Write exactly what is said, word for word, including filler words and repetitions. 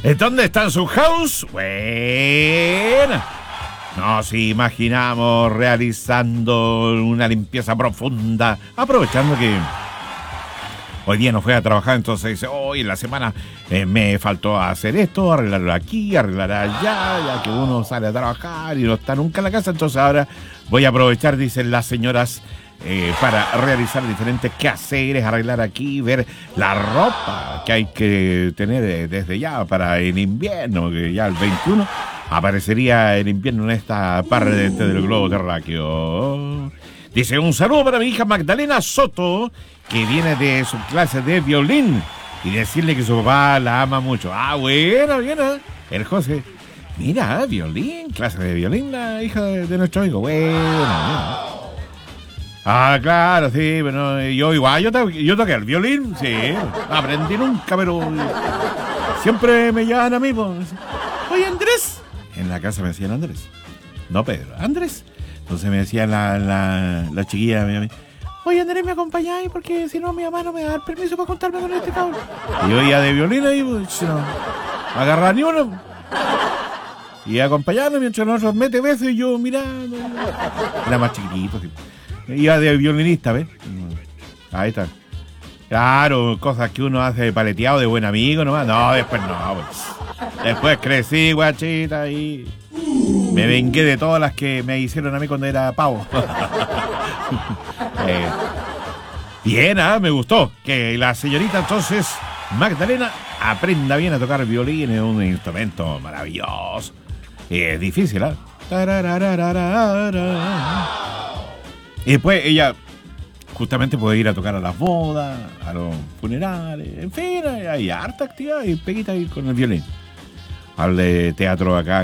¿Dónde está su house? Bueno, nos imaginamos realizando una limpieza profunda, aprovechando que hoy día no fue a trabajar, entonces dice, hoy en la semana eh, me faltó hacer esto, arreglarlo aquí, arreglar allá, ya que uno sale a trabajar y no está nunca en la casa, entonces ahora voy a aprovechar, dicen las señoras, eh, para realizar diferentes quehaceres, arreglar aquí, ver la ropa que hay que tener desde ya para el invierno, que ya el veintiuno aparecería el invierno en esta parte del globo terráqueo. Dice, un saludo para mi hija Magdalena Soto, que viene de su clase de violín, y decirle que su papá la ama mucho. Ah, bueno, bien, ¿eh? El José. Mira, violín, clase de violín, la hija de, de nuestro amigo. Bueno, mira. Ah, claro, sí, pero yo igual, yo, to- yo toqué el violín, sí. No aprendí nunca, pero siempre me llaman a mí. Pues. Oye, Andrés. En la casa me decían Andrés. No, Pedro, Andrés. Entonces me decía la, la, la chiquilla, mi amiga, oye, Andrés, ¿me acompañáis? Porque si no, mi mamá no me va a dar permiso para contarme con este cabrón. Y yo iba de violín ahí, pues, no agarrar ni uno. Y acompañando mientras nosotros mete besos y yo mirando. Era más chiquitito, sí. Iba de violinista, ¿ves? Ahí está. Claro, cosas que uno hace de paleteado, de buen amigo nomás. No, después no, pues. Después crecí, guachita, y me vengué de todas las que me hicieron a mí cuando era pavo. eh, bien, ¿eh? Me gustó. Que la señorita entonces, Magdalena, aprenda bien a tocar violín, es un instrumento maravilloso. Y es difícil, ¿eh? Y después ella justamente puede ir a tocar a las bodas, a los funerales, en fin, hay harta actividad y peguita ahí con el violín. Al de teatro acá